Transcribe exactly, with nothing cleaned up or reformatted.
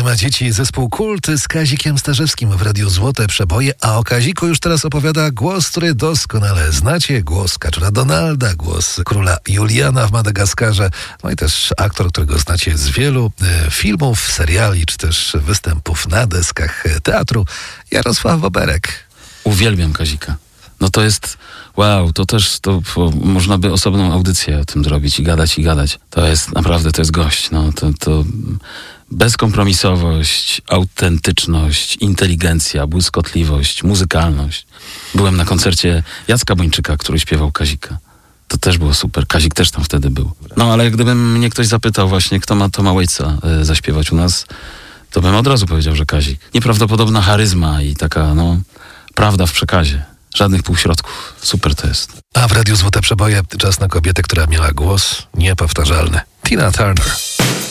ma dzieci zespół Kult z Kazikiem Starzewskim w Radiu Złote Przeboje, a o Kaziku już teraz opowiada głos, który doskonale znacie, głos Kaczora Donalda, głos króla Juliana w Madagaskarze, no i też aktor, którego znacie z wielu e, filmów, seriali, czy też występów na deskach teatru, Jarosław Boberek. Uwielbiam Kazika. No to jest, wow, to też, to, to można by osobną audycję o tym zrobić i gadać, i gadać. To jest, naprawdę, to jest gość, no, to, to bezkompromisowość, autentyczność, inteligencja, błyskotliwość, muzykalność. Byłem na koncercie Jacka Bończyka, który śpiewał Kazika. To też było super, Kazik też tam wtedy był. No, ale gdyby mnie ktoś zapytał właśnie, kto ma Toma Waitsa y, zaśpiewać u nas, to bym od razu powiedział, że Kazik. Nieprawdopodobna charyzma i taka, no, prawda w przekazie. Żadnych półśrodków. Super to jest. A w Radiu Złote Przeboje czas na kobietę, która miała głos niepowtarzalny. Tina Turner.